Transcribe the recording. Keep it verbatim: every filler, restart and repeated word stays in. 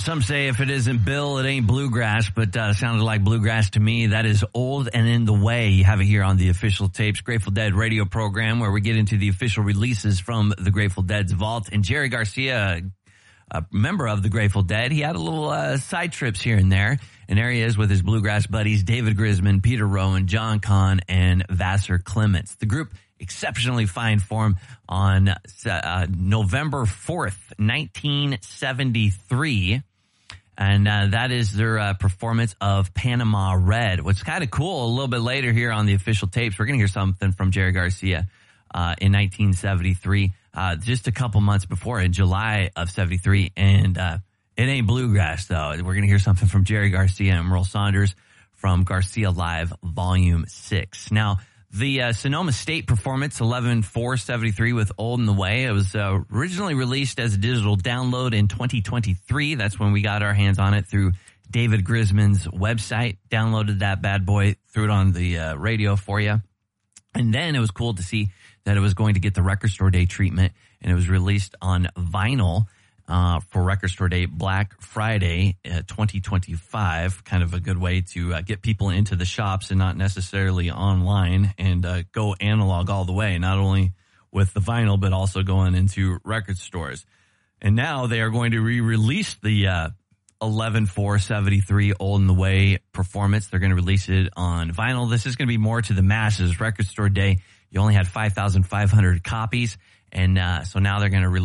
Some say if it isn't Bill, it ain't bluegrass, but uh, sounded like bluegrass to me. That is Old and in the Way. You have it here on the Official Tapes Grateful Dead radio program, where we get into the official releases from the Grateful Dead's vault. And Jerry Garcia, a member of the Grateful Dead, he had a little uh, side trips here and there. And there he is with his bluegrass buddies, David Grisman, Peter Rowan, John Kahn, and Vassar Clements. The group exceptionally fine form on uh, November fourth, nineteen seventy-three. And uh, that is their uh, performance of Panama Red. What's kind of cool, a little bit later here on the Official Tapes, we're going to hear something from Jerry Garcia uh, in nineteen seventy-three, uh, just a couple months before, in July of seventy-three. And uh, it ain't bluegrass, though. We're going to hear something from Jerry Garcia and Merle Saunders from Garcia Live Volume six. Now, the uh, Sonoma State performance, eleven four seventy-three with Old in the Way. It was uh, originally released as a digital download in twenty twenty-three. That's when we got our hands on it through David Grisman's website. Downloaded that bad boy, threw it on the uh, radio for you. And then it was cool to see that it was going to get the Record Store Day treatment, and it was released on vinyl uh, for Record Store Day Black Friday uh, twenty twenty-five. Kind of a good way to uh, get people into the shops and not necessarily online, and uh, go analog all the way, not only with the vinyl, but also going into record stores. And now they are going to re-release the uh, eleven four seventy-three Old in the Way performance. They're going to release it on vinyl. This is going to be more to the masses. Record Store Day, you only had five thousand five hundred copies, and uh, so now they're going to release